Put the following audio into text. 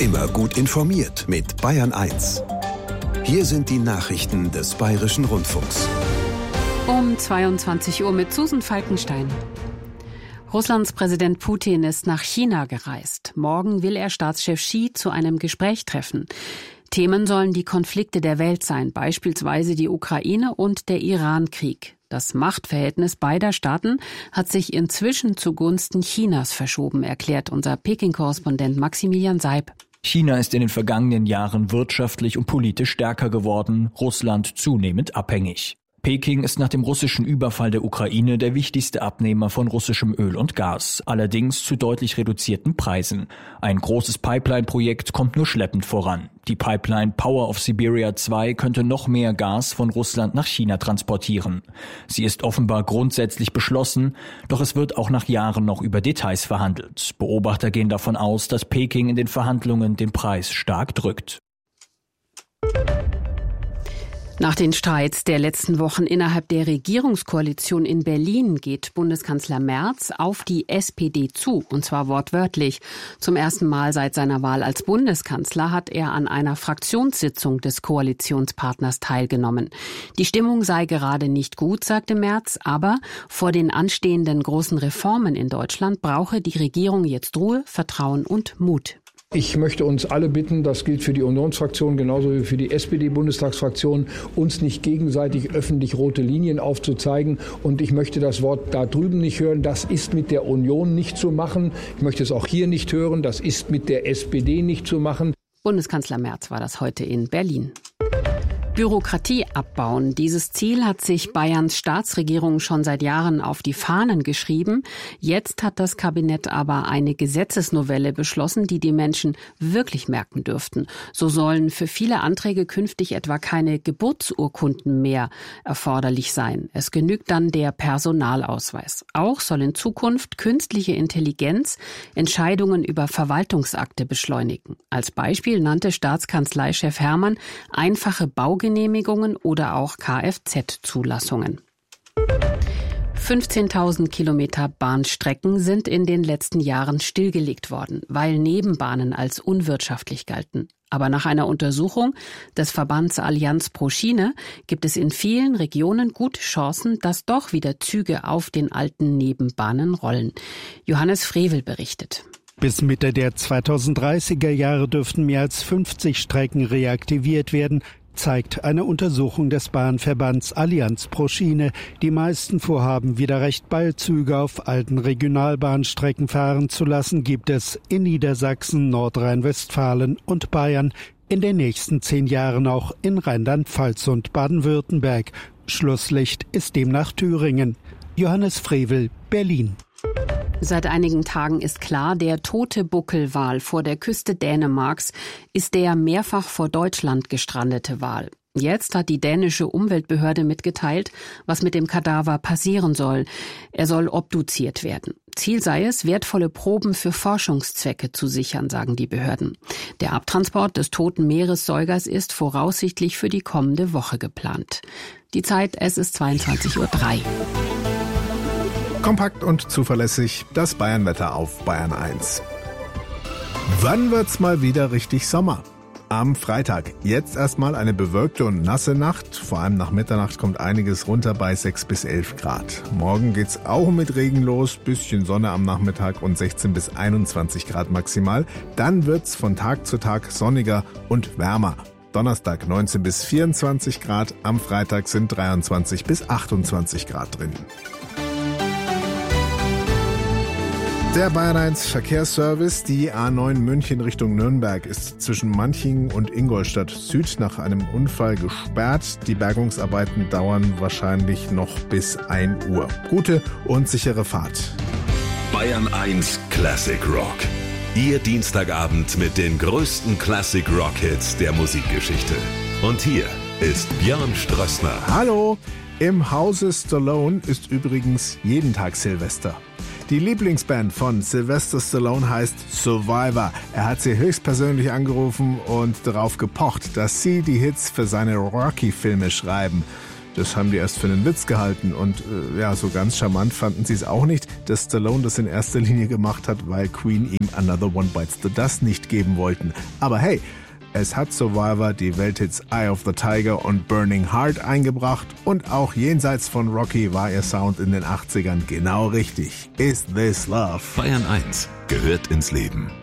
Immer gut informiert mit Bayern 1. Hier sind die Nachrichten des Bayerischen Rundfunks. Um 22 Uhr mit Susan Falkenstein. Russlands Präsident Putin ist nach China gereist. Morgen will er Staatschef Xi zu einem Gespräch treffen. Themen sollen die Konflikte der Welt sein, beispielsweise die Ukraine und der Iran-Krieg. Das Machtverhältnis beider Staaten hat sich inzwischen zugunsten Chinas verschoben, erklärt unser Peking-Korrespondent Maximilian Seib. China ist in den vergangenen Jahren wirtschaftlich und politisch stärker geworden, Russland zunehmend abhängig. Peking ist nach dem russischen Überfall der Ukraine der wichtigste Abnehmer von russischem Öl und Gas, allerdings zu deutlich reduzierten Preisen. Ein großes Pipeline-Projekt kommt nur schleppend voran. Die Pipeline Power of Siberia 2 könnte noch mehr Gas von Russland nach China transportieren. Sie ist offenbar grundsätzlich beschlossen, doch es wird auch nach Jahren noch über Details verhandelt. Beobachter gehen davon aus, dass Peking in den Verhandlungen den Preis stark drückt. Nach den Streits der letzten Wochen innerhalb der Regierungskoalition in Berlin geht Bundeskanzler Merz auf die SPD zu, und zwar wortwörtlich. Zum ersten Mal seit seiner Wahl als Bundeskanzler hat er an einer Fraktionssitzung des Koalitionspartners teilgenommen. Die Stimmung sei gerade nicht gut, sagte Merz, aber vor den anstehenden großen Reformen in Deutschland brauche die Regierung jetzt Ruhe, Vertrauen und Mut. Ich möchte uns alle bitten, das gilt für die Unionsfraktion genauso wie für die SPD-Bundestagsfraktion, uns nicht gegenseitig öffentlich rote Linien aufzuzeigen. Und ich möchte das Wort da drüben nicht hören, das ist mit der Union nicht zu machen. Ich möchte es auch hier nicht hören, das ist mit der SPD nicht zu machen. Bundeskanzler Merz war das heute in Berlin. Bürokratie abbauen. Dieses Ziel hat sich Bayerns Staatsregierung schon seit Jahren auf die Fahnen geschrieben. Jetzt hat das Kabinett aber eine Gesetzesnovelle beschlossen, die die Menschen wirklich merken dürften. So sollen für viele Anträge künftig etwa keine Geburtsurkunden mehr erforderlich sein. Es genügt dann der Personalausweis. Auch soll in Zukunft künstliche Intelligenz Entscheidungen über Verwaltungsakte beschleunigen. Als Beispiel nannte Staatskanzleichef Hermann einfache Baugenehmigungen oder auch Kfz-Zulassungen. 15.000 Kilometer Bahnstrecken sind in den letzten Jahren stillgelegt worden, weil Nebenbahnen als unwirtschaftlich galten. Aber nach einer Untersuchung des Verbands Allianz pro Schiene gibt es in vielen Regionen gute Chancen, dass doch wieder Züge auf den alten Nebenbahnen rollen. Johannes Frevel berichtet. Bis Mitte der 2030er Jahre dürften mehr als 50 Strecken reaktiviert werden, zeigt eine Untersuchung des Bahnverbands Allianz pro Schiene. Die meisten Vorhaben, wieder recht bald Züge auf alten Regionalbahnstrecken fahren zu lassen, gibt es in Niedersachsen, Nordrhein-Westfalen und Bayern, in den nächsten 10 Jahren auch in Rheinland-Pfalz und Baden-Württemberg. Schlusslicht ist demnach Thüringen. Johannes Frevel, Berlin. Seit einigen Tagen ist klar, der tote Buckelwal vor der Küste Dänemarks ist der mehrfach vor Deutschland gestrandete Wal. Jetzt hat die dänische Umweltbehörde mitgeteilt, was mit dem Kadaver passieren soll. Er soll obduziert werden. Ziel sei es, wertvolle Proben für Forschungszwecke zu sichern, sagen die Behörden. Der Abtransport des toten Meeressäugers ist voraussichtlich für die kommende Woche geplant. Die Zeit, es ist 22:03 Uhr. Kompakt und zuverlässig, das Bayernwetter auf Bayern 1. Wann wird's mal wieder richtig Sommer? Am Freitag. Jetzt erstmal eine bewölkte und nasse Nacht. Vor allem nach Mitternacht kommt einiges runter bei 6 bis 11 Grad. Morgen geht's auch mit Regen los, bisschen Sonne am Nachmittag und 16 bis 21 Grad maximal. Dann wird's von Tag zu Tag sonniger und wärmer. Donnerstag 19 bis 24 Grad, am Freitag sind 23 bis 28 Grad drin. Der Bayern 1 Verkehrsservice, die A9 München Richtung Nürnberg, ist zwischen Manching und Ingolstadt Süd nach einem Unfall gesperrt. Die Bergungsarbeiten dauern wahrscheinlich noch bis 1 Uhr. Gute und sichere Fahrt. Bayern 1 Classic Rock. Ihr Dienstagabend mit den größten Classic Rock Hits der Musikgeschichte. Und hier ist Björn Strössner. Hallo! Im Hause Stallone ist übrigens jeden Tag Silvester. Die Lieblingsband von Sylvester Stallone heißt Survivor. Er hat sie höchstpersönlich angerufen und darauf gepocht, dass sie die Hits für seine Rocky-Filme schreiben. Das haben die erst für einen Witz gehalten und so ganz charmant fanden sie es auch nicht, dass Stallone das in erster Linie gemacht hat, weil Queen ihm Another One Bites the Dust nicht geben wollten. Aber hey, es hat Survivor die Welthits Eye of the Tiger und Burning Heart eingebracht und auch jenseits von Rocky war ihr Sound in den 80ern genau richtig. Is This Love? Bayern 1 gehört ins Leben.